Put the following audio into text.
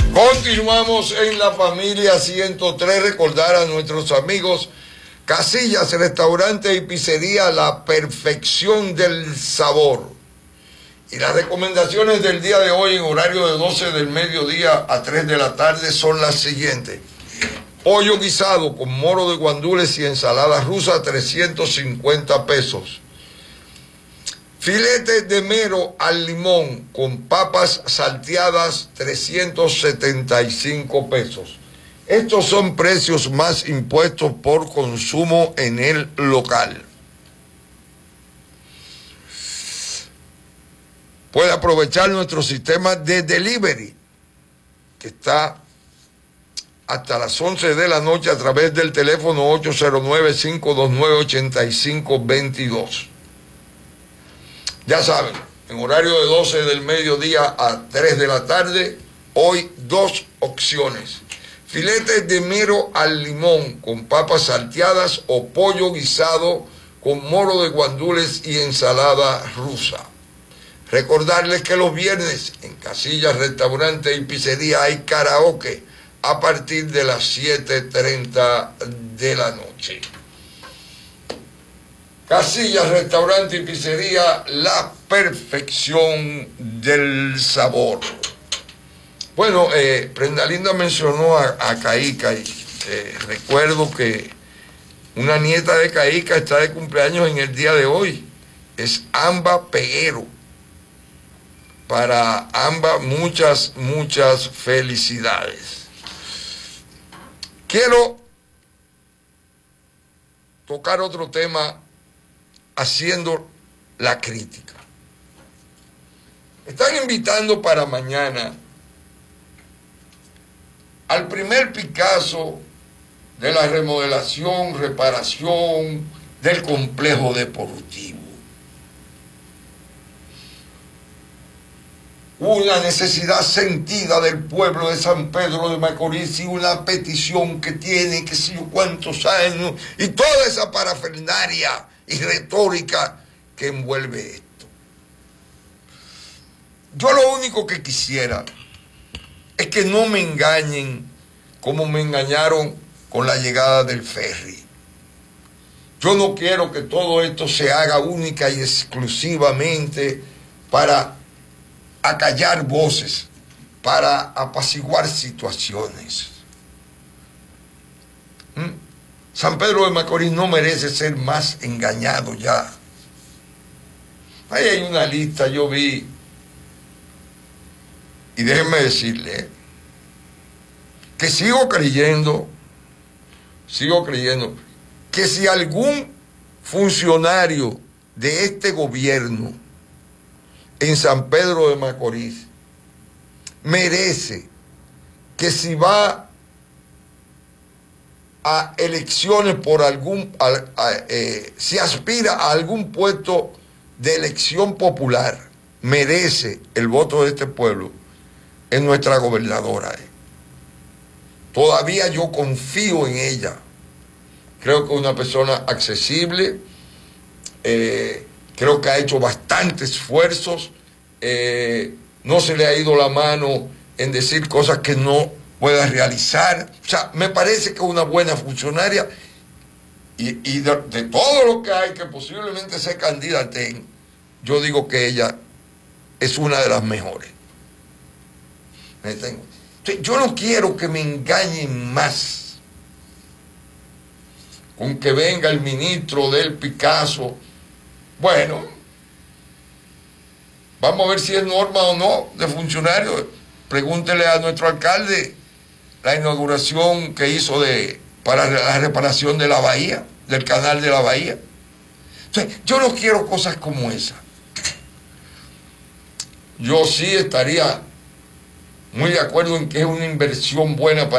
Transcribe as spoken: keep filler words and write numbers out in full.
Continuamos en La Familia ciento tres. Recordar a nuestros amigos Casillas, restaurante y pizzería, la perfección del sabor. Y las recomendaciones del día de hoy en horario de doce del mediodía a tres de la tarde son las siguientes. Pollo guisado con moro de guandules y ensalada rusa, trescientos cincuenta pesos. Filete de mero al limón con papas salteadas, trescientos setenta y cinco pesos. Estos son precios más impuestos por consumo en el local. Puede aprovechar nuestro sistema de delivery, que está hasta las once de la noche a través del teléfono ocho cero nueve, cinco dos nueve, ocho cinco dos dos. Ya saben, en horario de doce del mediodía a tres de la tarde, hoy dos opciones. Filetes de mero al limón con papas salteadas o pollo guisado con moro de guandules y ensalada rusa. Recordarles que los viernes en Casillas, restaurante y pizzería hay karaoke a partir de las siete treinta de la noche. Casillas, restaurante y pizzería, la perfección del sabor. Bueno, eh, Prenda Linda mencionó a, a Caíca y eh, recuerdo que una nieta de Caíca está de cumpleaños en el día de hoy. Es Amba Peguero. Para Amba muchas, muchas felicidades. Quiero tocar otro tema haciendo la crítica. Están invitando para mañana al primer Picasso de la remodelación, reparación del complejo deportivo. Una necesidad sentida del pueblo de San Pedro de Macorís y una petición que tiene que sé yo cuántos años y toda esa parafernalia y retórica que envuelve esto. Yo lo único que quisiera es que no me engañen como me engañaron con la llegada del ferry. Yo no quiero que todo esto se haga única y exclusivamente para acallar voces, para apaciguar situaciones. ¿Mm? San Pedro de Macorís no merece ser más engañado ya. Ahí hay una lista, yo vi, y déjenme decirle, que sigo creyendo, sigo creyendo, que si algún funcionario de este gobierno en San Pedro de Macorís merece que si va a elecciones por algún, a, a, eh, si aspira a algún puesto de elección popular, merece el voto de este pueblo, es nuestra gobernadora. Eh. Todavía yo confío en ella. Creo que es una persona accesible, eh, creo que ha hecho bastantes esfuerzos, eh, no se le ha ido la mano en decir cosas que no pueda realizar. O sea, me parece que es una buena funcionaria y, y de, de todo lo que hay que posiblemente se candidaten, yo digo que ella es una de las mejores. ¿Me entiendes? Entonces, yo no quiero que me engañen más con que venga el ministro del Picasso. Bueno, vamos a ver si es norma o no de funcionario. Pregúntele a nuestro alcalde la inauguración que hizo de, para la reparación de la bahía, del canal de la bahía. Entonces, yo no quiero cosas como esa. Yo sí estaría muy de acuerdo en que es una inversión buena para